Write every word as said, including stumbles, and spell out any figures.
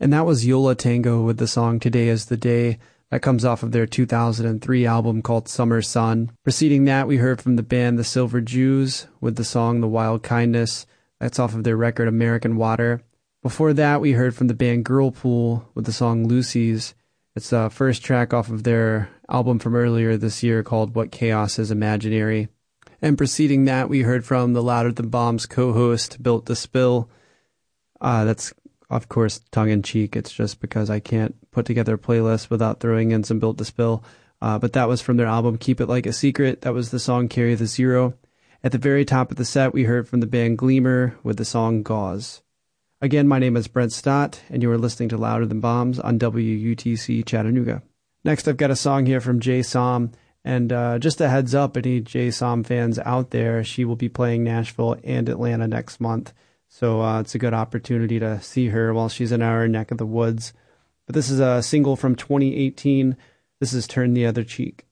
And that was Yola Tango with the song Today is the Day. That comes off of their two thousand three album called Summer Sun. Preceding that, we heard from the band The Silver Jews with the song The Wild Kindness. That's off of their record American Water. Before that, we heard from the band Girlpool with the song Lucy's. It's the first track off of their album from earlier this year called What Chaos is Imaginary. And preceding that, we heard from the Louder Than Bombs co-host, Built to Spill. Uh, that's, of course, tongue-in-cheek. It's just because I can't put together a playlist without throwing in some Built to Spill. Uh, but that was from their album Keep It Like a Secret. That was the song Carry the Zero. At the very top of the set, we heard from the band Gleamer with the song Gauze. Again, my name is Brent Stott, and you are listening to Louder Than Bombs on W U T C Chattanooga. Next, I've got a song here from Jay Som, and uh, just a heads up, any Jay Som fans out there, she will be playing Nashville and Atlanta next month, so uh, it's a good opportunity to see her while she's in our neck of the woods. But this is a single from twenty eighteen. This is Turn the Other Cheek.